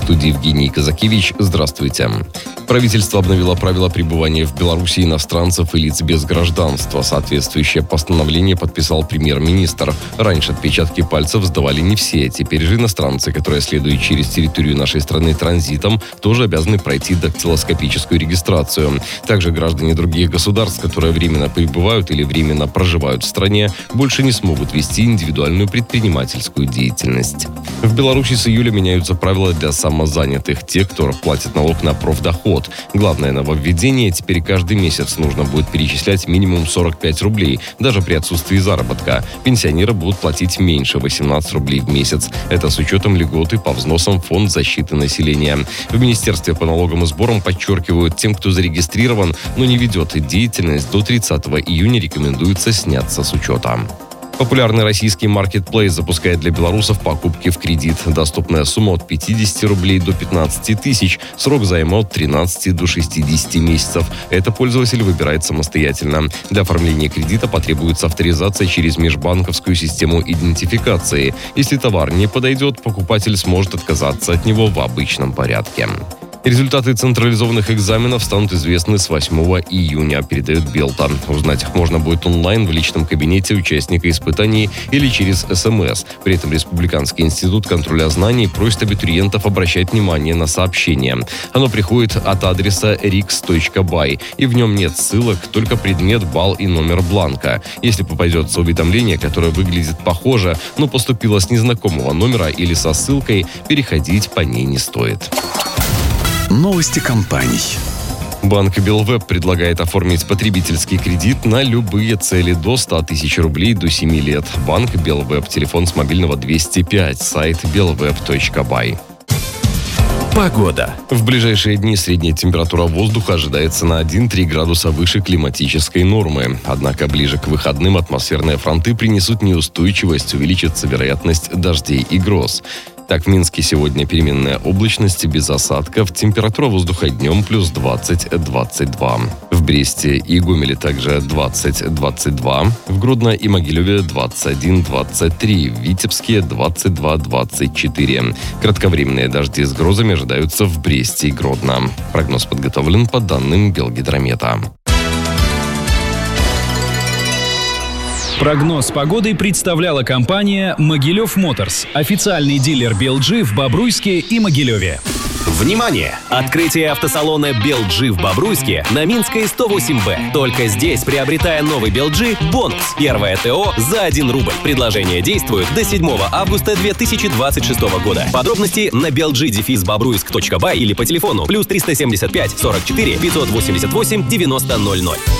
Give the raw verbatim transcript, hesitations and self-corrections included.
студии Евгений Казакевич. Здравствуйте. Правительство обновило правила пребывания в Беларуси иностранцев и лиц без гражданства. Соответствующее постановление подписал премьер-министр. Раньше отпечатки пальцев сдавали не все. Теперь же иностранцы, которые следуют через территорию нашей страны транзитом, тоже обязаны пройти дактилоскопическую регистрацию. Также граждане других государств, которые временно пребывают или временно проживают в стране, больше не смогут вести индивидуальную предпринимательскую деятельность. В Беларуси с июля меняются правила для самозанятых, тех, кто платит налог на профдоход. Главное нововведение: теперь каждый месяц нужно будет перечислять минимум сорок пять рублей, даже при отсутствии заработка. Пенсионеры будут платить меньше — восемнадцать рублей в месяц. Это с учетом льготы по взносам в Фонд защиты населения. В Министерстве по налогам и сборам подчеркивают, тем, кто зарегистрирован, но не ведет деятельность, до тридцатого июня рекомендуется сняться с учета. Популярный российский маркетплейс запускает для белорусов покупки в кредит. Доступная сумма от пятидесяти рублей до пятнадцати тысяч. Срок займа от тринадцати до шестидесяти месяцев. Это пользователь выбирает самостоятельно. Для оформления кредита потребуется авторизация через межбанковскую систему идентификации. Если товар не подойдет, покупатель сможет отказаться от него в обычном порядке. Результаты централизованных экзаменов станут известны с восьмого июня, передает Белта. Узнать их можно будет онлайн в личном кабинете участника испытаний или через эс эм эс. При этом Республиканский институт контроля знаний просит абитуриентов обращать внимание на сообщение. Оно приходит от адреса рикс точка бай, и в нем нет ссылок, только предмет, балл и номер бланка. Если попадется уведомление, которое выглядит похоже, но поступило с незнакомого номера или со ссылкой, переходить по ней не стоит. Новости компаний. Банк Белвеб предлагает оформить потребительский кредит на любые цели до ста тысяч рублей до семи лет. Банк Белвеб. Телефон с мобильного двести пять. Сайт белвеб точка бай. Погода. В ближайшие дни средняя температура воздуха ожидается на один-три градуса выше климатической нормы. Однако ближе к выходным атмосферные фронты принесут неустойчивость, увеличится вероятность дождей и гроз. Так, в Минске сегодня переменная облачность без осадков. Температура воздуха днем плюс двадцать - двадцать два. В Бресте и Гомеле также двадцать - двадцать два. В Гродно и Могилеве двадцать один - двадцать три. В Витебске двадцать два - двадцать четыре. Кратковременные дожди с грозами ожидаются в Бресте и Гродно. Прогноз подготовлен по данным Белгидромета. Прогноз погоды представляла компания «Могилев Моторс», официальный дилер би эл джи в Бобруйске и Могилеве. Внимание! Открытие автосалона би эл джи в Бобруйске на Минской сто восемь бэ. Только здесь, приобретая новый би эл джи, бонус. Первое ТО за один рубль. Предложение действует до седьмого августа две тысячи двадцать шестого года. Подробности на би эл джи дефис бобруйск точка бай или по телефону плюс триста семьдесят пять сорок четыре пятьсот восемьдесят восемь девяносто ноль ноль.